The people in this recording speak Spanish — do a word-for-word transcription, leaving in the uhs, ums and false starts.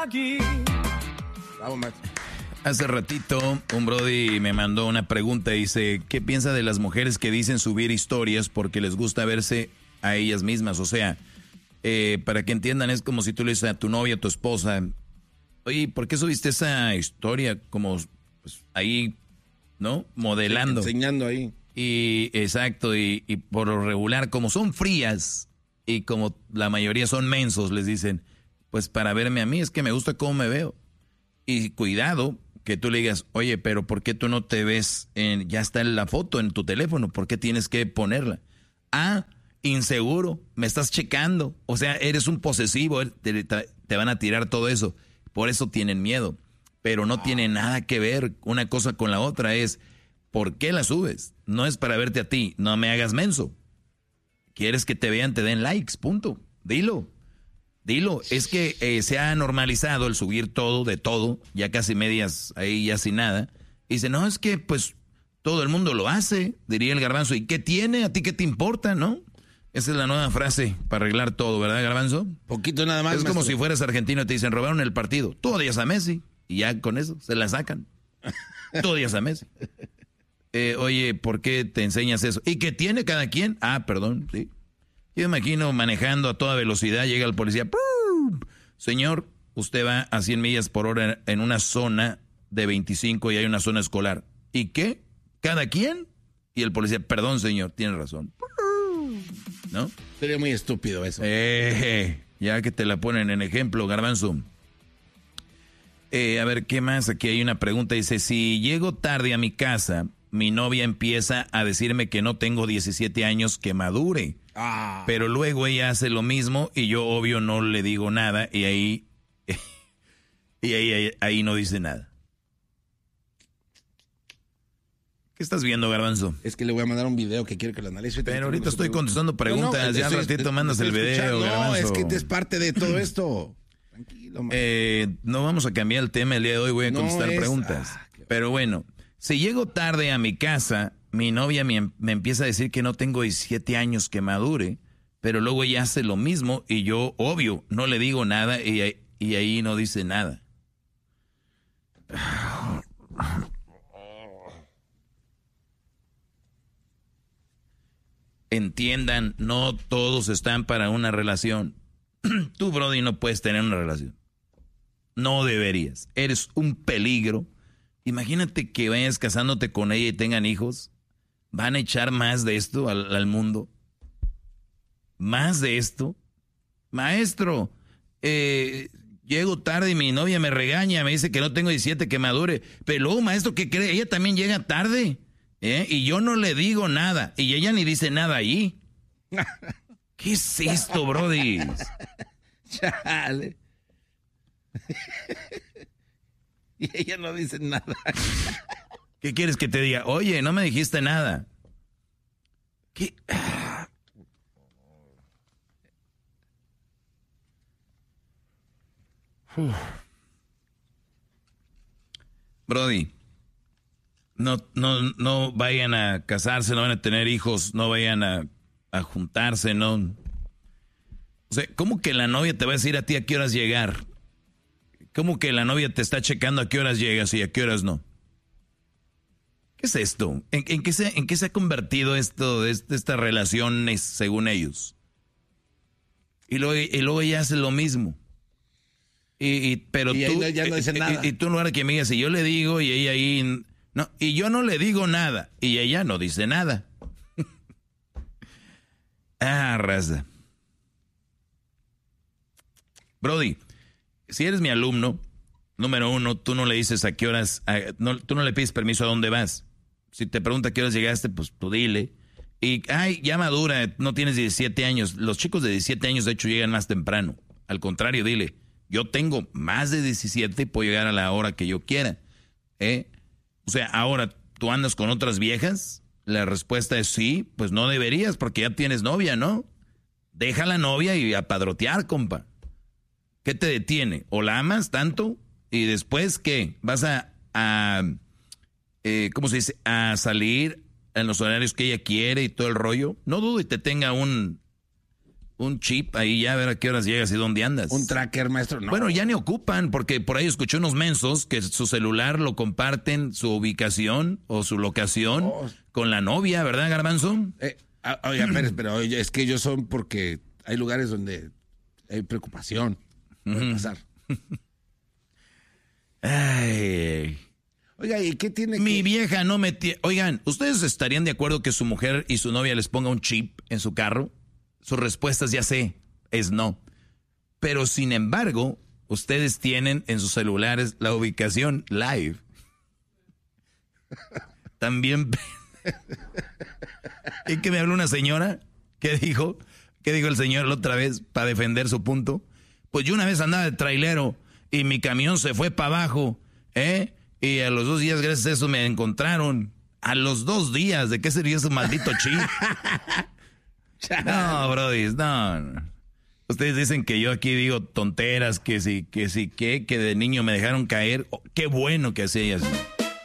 Bravo, Max. Hace ratito un brody me mandó una pregunta, dice, ¿qué piensa de las mujeres que dicen subir historias porque les gusta verse a ellas mismas? O sea, eh, para que entiendan, es como si tú le dices a tu novia, a tu esposa, oye, ¿por qué subiste esa historia? Como pues, ahí, ¿no? Modelando. Sí, enseñando ahí. Y exacto, y, y por lo regular, como son frías y como la mayoría son mensos, les dicen, pues para verme a mí es que me gusta cómo me veo. Y cuidado que tú le digas, oye, pero ¿por qué tú no te ves? En, ya está en la foto en tu teléfono, ¿por qué tienes que ponerla? Ah, inseguro, me estás checando. O sea, eres un posesivo, te, te van a tirar todo eso. Por eso tienen miedo. Pero no tiene nada que ver una cosa con la otra. Es, ¿por qué la subes? No es para verte a ti, no me hagas menso. ¿Quieres que te vean, te den likes? Punto. Dilo. Dilo, es que eh, se ha normalizado el subir todo de todo, ya casi medias ahí ya sin nada. Y dice, no, es que pues todo el mundo lo hace, diría el Garbanzo. ¿Y qué tiene? ¿A ti qué te importa, no? Esa es la nueva frase para arreglar todo, ¿verdad, Garbanzo? Poquito nada más. Es como maestro. si fueras argentino y te dicen, robaron el partido. Tú odias a Messi. Y ya con eso se la sacan. Tú odias a Messi. Eh, oye, ¿por qué te enseñas eso? ¿Y qué tiene cada quien? Ah, perdón, sí. Yo me imagino manejando a toda velocidad, llega el policía. ¡Pum! Señor, usted va a cien millas por hora en una zona de veinticinco y hay una zona escolar. ¿Y qué? ¿Cada quien? Y el policía, perdón, señor, tiene razón. ¿No? Sería muy estúpido eso. Eh, ya que te la ponen en ejemplo, Garbanzo. Eh, a ver, ¿qué más? Aquí hay una pregunta. Dice, si llego tarde a mi casa, mi novia empieza a decirme que no tengo diecisiete años, que madure. Ah. Pero luego ella hace lo mismo y yo obvio no le digo nada y ahí y ahí, ahí, ahí no dice nada. ¿Qué estás viendo, Garbanzo? Es que le voy a mandar un video que quiero que lo analice. Pero ahorita estoy contestando preguntas, no, no, ya al ratito mandas el video, Garbanzo. No, es que es parte de todo esto. Tranquilo, man. Eh, no vamos a cambiar el tema el día de hoy, voy a contestar no es... preguntas. Ah, pero bueno, si llego tarde a mi casa, mi novia me, me empieza a decir que no tengo diecisiete años, que madure, pero luego ella hace lo mismo y yo, obvio, no le digo nada y, y ahí no dice nada. Entiendan, no todos están para una relación. Tú, Brody, no puedes tener una relación. No deberías. Eres un peligro. Imagínate que vayas casándote con ella y tengan hijos. ¿Van a echar más de esto al, al mundo? ¿Más de esto? Maestro, eh, llego tarde y mi novia me regaña, me dice que no tengo diecisiete, que madure. Pero luego, maestro, ¿qué cree? Ella también llega tarde. ¿eh? Y yo no le digo nada. Y ella ni dice nada ahí. ¿Qué es esto, brody? Chale. Y ella no dice nada. ¿Qué quieres que te diga? Oye, no me dijiste nada. ¿Qué? Uf. Brody, no, no, no vayan a casarse, no van a tener hijos, no vayan a, a juntarse, no. O sea, ¿cómo que la novia te va a decir a ti a qué horas llegar? ¿Cómo que la novia te está checando a qué horas llegas y a qué horas no? ¿Qué es esto? ¿En, en, qué, se, en qué se ha convertido esto, este, estas relaciones según ellos? Y luego, y luego ella hace lo mismo. Y, y, pero y tú, no, ya no dice y, nada. Y, y tú en lugar que me digas, si yo le digo y ella ahí... No, y yo no le digo nada. Y ella no dice nada. Ah, raza. Brody, si eres mi alumno, número uno, tú no le dices a qué horas, a, no, tú no le pides permiso a dónde vas. Si te pregunta a qué horas llegaste, pues tú dile. Y, ay, ya madura, no tienes diecisiete años. Los chicos de diecisiete años, de hecho, llegan más temprano. Al contrario, dile, yo tengo más de diecisiete y puedo llegar a la hora que yo quiera. ¿Eh? O sea, ahora, ¿tú andas con otras viejas? La respuesta es sí, pues no deberías porque ya tienes novia, ¿no? Deja la novia y a padrotear, compa. ¿Qué te detiene? ¿O la amas tanto? ¿Y después qué? ¿Vas a, a eh, ¿cómo se dice? A salir en los horarios que ella quiere y todo el rollo? No dudo y te tenga un, un chip ahí ya a ver a qué horas llegas y dónde andas. Un tracker, maestro. No. Bueno, ya ni ocupan, porque por ahí escuché unos mensos que su celular lo comparten, su ubicación o su locación oh. con la novia, ¿verdad, Garbanzo? Eh, oiga, pero, pero oye, es que ellos son porque hay lugares donde hay preocupación. Puede uh-huh. pasar. Ay. Oiga, ¿y qué tiene Mi que...? vieja no me... T- Oigan, ¿ustedes estarían de acuerdo que su mujer y su novia les ponga un chip en su carro? Sus respuestas ya sé, es no. Pero sin embargo, ustedes tienen en sus celulares la ubicación live. También... ¿Y que me habló una señora? ¿Qué dijo? ¿Qué dijo el señor la otra vez para defender su punto? Pues yo una vez andaba de trailero y mi camión se fue para abajo, ¿eh? Y a los dos días, gracias a eso, me encontraron. A los dos días, ¿de qué sería ese maldito chip? No, brody, no, no. Ustedes dicen que yo aquí digo tonteras, que sí, que sí, que, que de niño me dejaron caer. Oh, qué bueno que hacía así.